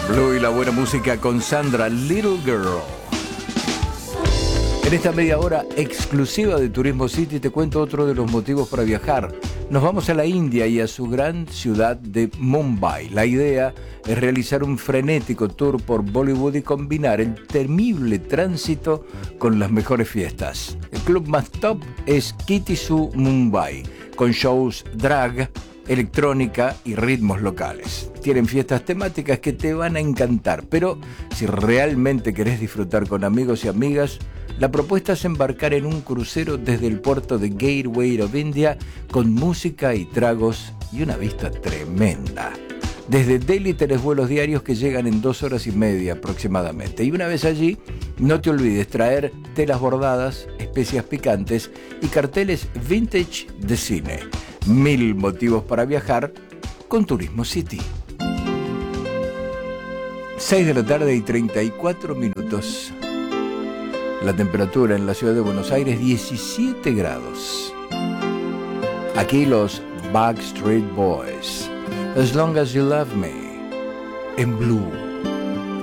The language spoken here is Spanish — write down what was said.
Blue y la buena música con Sandra, Little Girl. En esta media hora exclusiva de Turismo City te cuento otro de los motivos para viajar. Nos vamos a la India y a su gran ciudad de Mumbai. La idea es realizar un frenético tour por Bollywood y combinar el temible tránsito con las mejores fiestas. El club más top es Kitty Zoo Mumbai, con shows drag, electrónica y ritmos locales. Tienen fiestas temáticas que te van a encantar, pero si realmente querés disfrutar con amigos y amigas, la propuesta es embarcar en un crucero desde el puerto de Gateway of India con música y tragos y una vista tremenda. Desde Delhi tenés vuelos diarios que llegan en 2 horas y media aproximadamente. Y una vez allí, no te olvides traer telas bordadas, especias picantes y carteles vintage de cine. 1000 motivos para viajar con Turismo City. 6 de la tarde y 34 minutos. La temperatura en la ciudad de Buenos Aires, 17 grados. Aquí los Backstreet Boys. As Long As You Love Me, en Blue.